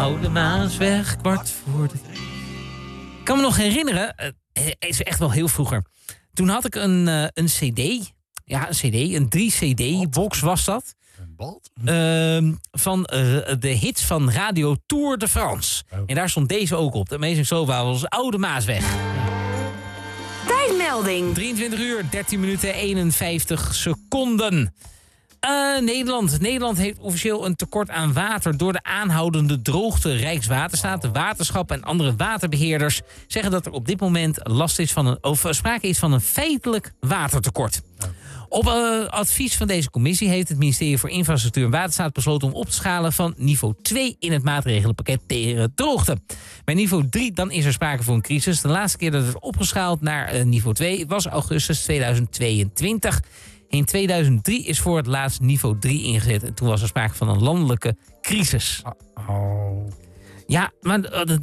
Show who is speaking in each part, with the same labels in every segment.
Speaker 1: Oude Maasweg, 3:15. Ik kan me nog herinneren, het is echt wel heel vroeger. Toen had ik een cd. Ja, een cd, een 3-cd-box was dat.
Speaker 2: Een balt?
Speaker 1: Van de hits van Radio Tour de France.
Speaker 2: Oh.
Speaker 1: En daar stond deze ook op. De Amazing Sofa was Oude Maasweg.
Speaker 3: Tijdmelding.
Speaker 1: 23 uur, 13 minuten, 51 seconden. Nederland heeft officieel een tekort aan water door de aanhoudende droogte. Rijkswaterstaat, de waterschappen en andere waterbeheerders zeggen dat er op dit moment sprake is van een feitelijk watertekort. Op advies van deze commissie heeft het ministerie voor Infrastructuur en Waterstaat besloten om op te schalen van niveau 2 in het maatregelenpakket tegen droogte. Bij niveau 3 dan is er sprake voor een crisis. De laatste keer dat het opgeschaald naar niveau 2 was augustus 2022. In 2003 is voor het laatst niveau 3 ingezet. En toen was er sprake van een landelijke crisis.
Speaker 2: Oh.
Speaker 1: Ja, maar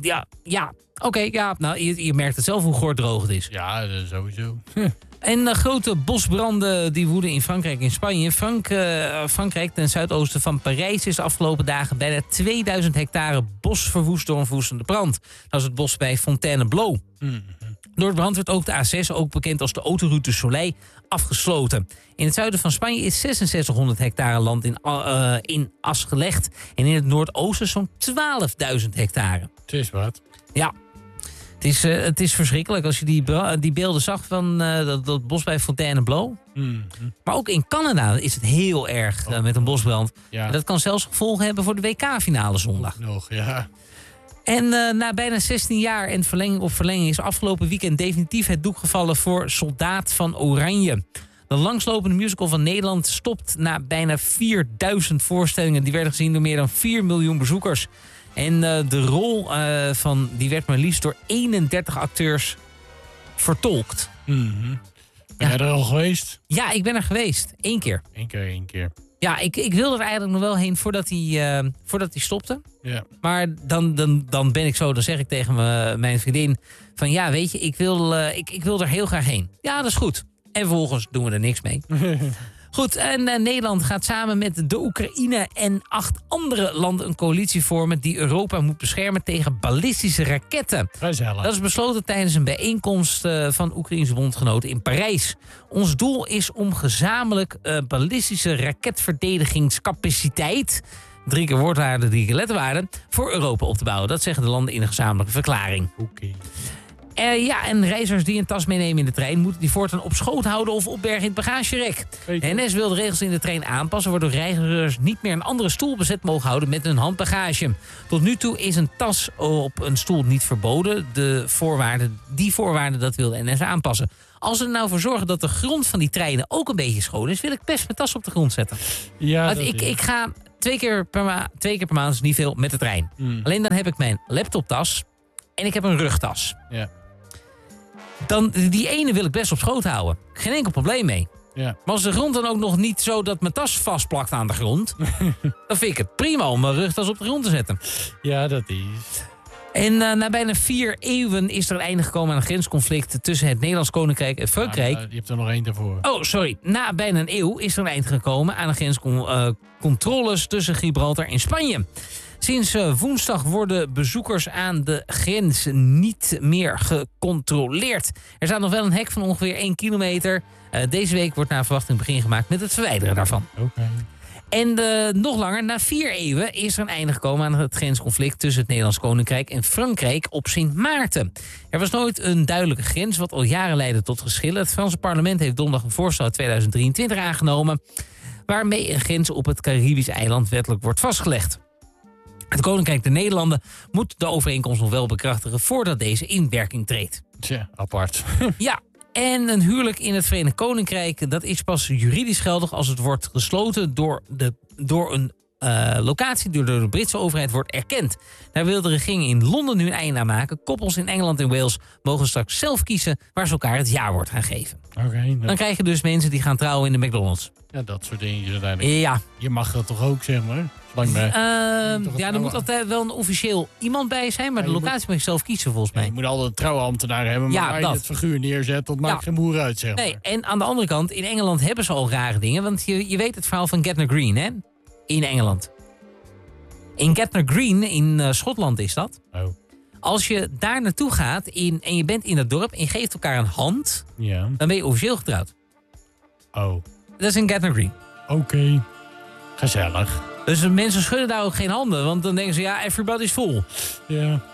Speaker 1: je merkt het zelf hoe gordroog het is.
Speaker 2: Ja, sowieso.
Speaker 1: En grote bosbranden die woeden in Frankrijk en Spanje. Frankrijk, ten zuidoosten van Parijs, is de afgelopen dagen bijna 2000 hectare bos verwoest door een verwoestende brand. Dat is het bos bij Fontainebleau. Door de brand werd ook de A6, ook bekend als de autoroute Soleil, afgesloten. In het zuiden van Spanje is 6600 hectare land in as gelegd. En in het noordoosten zo'n 12.000 hectare.
Speaker 2: Het is wat.
Speaker 1: Ja. Het is verschrikkelijk als je die beelden zag van dat bos bij Fontainebleau. Maar ook in Canada is het heel erg met een bosbrand.
Speaker 2: Ja.
Speaker 1: En dat kan zelfs gevolgen hebben voor de WK-finale zondag.
Speaker 2: Nog, ja.
Speaker 1: En na bijna 16 jaar en verlenging is afgelopen weekend definitief het doek gevallen voor Soldaat van Oranje. De langslopende musical van Nederland stopt na bijna 4000 voorstellingen. Die werden gezien door meer dan 4 miljoen bezoekers. En de rol die werd maar liefst door 31 acteurs vertolkt.
Speaker 2: Ben jij er al geweest?
Speaker 1: Ja, ik ben er geweest. 1 keer.
Speaker 2: Eén keer.
Speaker 1: Ja, ik wilde er eigenlijk nog wel heen voordat hij stopte.
Speaker 2: Ja.
Speaker 1: Maar dan ben ik zo, dan zeg ik tegen mijn vriendin van ja, weet je, ik wil er heel graag heen. Ja, dat is goed. En vervolgens doen we er niks mee. Goed, en Nederland gaat samen met de Oekraïne en 8 andere landen een coalitie vormen die Europa moet beschermen tegen ballistische raketten.
Speaker 2: Gezellig.
Speaker 1: Dat is besloten tijdens een bijeenkomst van Oekraïense bondgenoten in Parijs. Ons doel is om gezamenlijk ballistische raketverdedigingscapaciteit, 3 keer woordwaarde, 3 keer letterwaarde, voor Europa op te bouwen. Dat zeggen de landen in een gezamenlijke verklaring.
Speaker 2: Oké.
Speaker 1: En reizigers die een tas meenemen in de trein moeten die voortaan op schoot houden of opbergen in het bagagerek. De NS wil de regels in de trein aanpassen, waardoor reizigers niet meer een andere stoel bezet mogen houden met hun handbagage. Tot nu toe is een tas op een stoel niet verboden. Die voorwaarden dat wil de NS aanpassen. Als we er nou voor zorgen dat de grond van die treinen ook een beetje schoon is, wil ik best mijn tas op de grond zetten.
Speaker 2: Ja,
Speaker 1: Ik ga 2 keer per maand, is niet veel, met de trein. Alleen dan heb ik mijn laptoptas en ik heb een rugtas.
Speaker 2: Ja.
Speaker 1: Dan, die ene wil ik best op schoot houden. Geen enkel probleem mee.
Speaker 2: Ja.
Speaker 1: Maar als de grond dan ook nog niet zo dat mijn tas vastplakt aan de grond, dan vind ik het prima om mijn rugtas op de grond te zetten.
Speaker 2: Ja, dat is.
Speaker 1: En na bijna 4 eeuwen is er een einde gekomen aan een grensconflict tussen het Nederlands Koninkrijk en Frankrijk.
Speaker 2: Je hebt er nog 1 daarvoor.
Speaker 1: Oh, sorry. Na bijna een eeuw is er een eind gekomen aan de grenscontroles tussen Gibraltar en Spanje. Sinds woensdag worden bezoekers aan de grens niet meer gecontroleerd. Er staat nog wel een hek van ongeveer 1 kilometer. Deze week wordt naar verwachting begin gemaakt met het verwijderen daarvan.
Speaker 2: Oké.
Speaker 1: En nog langer, na 4 eeuwen, is er een einde gekomen aan het grensconflict tussen het Nederlands Koninkrijk en Frankrijk op Sint Maarten. Er was nooit een duidelijke grens, wat al jaren leidde tot geschillen. Het Franse parlement heeft donderdag een voorstel uit 2023 aangenomen, waarmee een grens op het Caribisch eiland wettelijk wordt vastgelegd. Het Koninkrijk der Nederlanden moet de overeenkomst nog wel bekrachtigen voordat deze in werking treedt.
Speaker 2: Tja, apart.
Speaker 1: Ja, en een huwelijk in het Verenigd Koninkrijk, dat is pas juridisch geldig als het wordt gesloten door een locatie die door de Britse overheid wordt erkend. Daar wil de regering in Londen nu een einde aan maken. Koppels in Engeland en Wales mogen straks zelf kiezen waar ze elkaar het jaarwoord gaan geven.
Speaker 2: Oké.
Speaker 1: Dan krijg je dus mensen die gaan trouwen in de McDonald's.
Speaker 2: Ja, dat soort dingen uiteindelijk.
Speaker 1: Ja.
Speaker 2: Je mag dat toch ook, zeg maar?
Speaker 1: Er moet altijd wel een officieel iemand bij zijn, maar de locatie mag je zelf kiezen volgens mij.
Speaker 2: Je moet altijd een trouwambtenaar hebben, maar waar je het figuur neerzet, dat maakt geen moer uit, zeg maar.
Speaker 1: Nee, en aan de andere kant, in Engeland hebben ze al rare dingen, want je weet het verhaal van Gretna Green, hè? In Engeland. In Gretna Green in Schotland is dat.
Speaker 2: Oh.
Speaker 1: Als je daar naartoe gaat en je bent in dat dorp en je geeft elkaar een hand...
Speaker 2: Ja.
Speaker 1: Dan ben je officieel getrouwd.
Speaker 2: Oh.
Speaker 1: Dat is in Gretna Green.
Speaker 2: Oké. Gezellig.
Speaker 1: Dus mensen schudden daar ook geen handen, want dan denken ze, ja, everybody's full.
Speaker 2: Ja.